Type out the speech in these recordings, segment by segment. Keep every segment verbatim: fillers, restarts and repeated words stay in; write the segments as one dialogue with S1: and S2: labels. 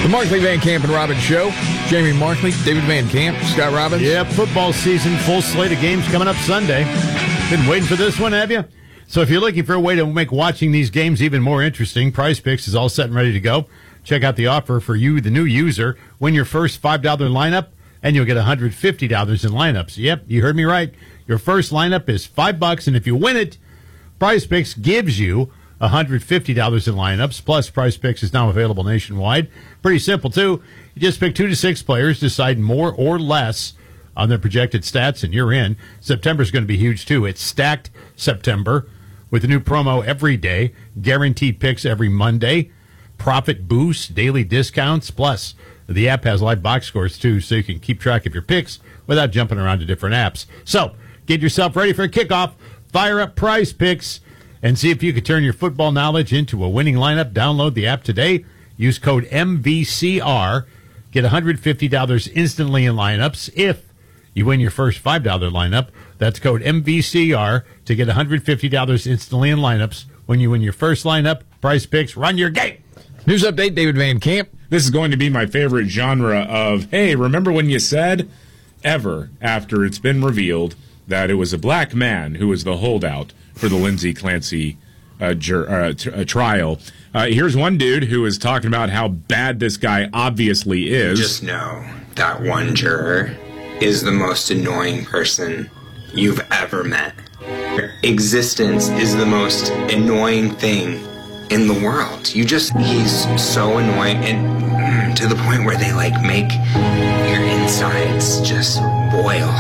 S1: The Markley, Van Camp, and Robbins Show. Jamie Markley, David Van Camp, Scott Robbins.
S2: Yep, football season, full slate of games coming up Sunday. Been waiting for this one, have you? So if you're looking for a way to make watching these games even more interesting, Prize Picks is all set and ready to go. Check out the offer for you, the new user. Win your first five dollars lineup, and you'll get one hundred fifty dollars in lineups. Yep, you heard me right. Your first lineup is five bucks, and if you win it, Prize Picks gives you one hundred fifty dollars in lineups. Plus, Prize Picks is now available nationwide. Pretty simple, too. You just pick two to six players, decide more or less on their projected stats, and you're in. September's going to be huge, too. It's Stacked September with a new promo every day, guaranteed picks every Monday, profit boosts, daily discounts, plus the app has live box scores, too, so you can keep track of your picks without jumping around to different apps. So, get yourself ready for a kickoff. Fire up Prize Picks and see if you can turn your football knowledge into a winning lineup. Download the app today. Use code M V C R. Get one hundred fifty dollars instantly in lineups. If you win your first five dollars lineup, that's code M V C R to get one hundred fifty dollars instantly in lineups. When you win your first lineup, Prize Picks, run your game.
S1: News update, David Van Camp.
S3: This is going to be my favorite genre of, hey, remember when you said, ever after it's been revealed that it was a black man who was the holdout for the Lindsey Clancy uh, jur- uh, t- uh, trial. Uh, here's one dude who is talking about how bad this guy obviously is.
S4: Just know that one juror is the most annoying person you've ever met. Their existence is the most annoying thing in the world. You just, he's so annoying, and mm, to the point where they like make your insides just boil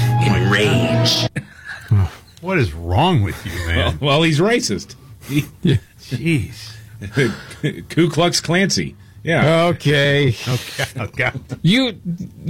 S4: in rage.
S2: What is wrong with you, man?
S3: Well, well he's racist. He,
S2: Jeez.
S3: Ku Klux Klancy. Yeah.
S1: Okay.
S2: Okay. Okay.
S1: You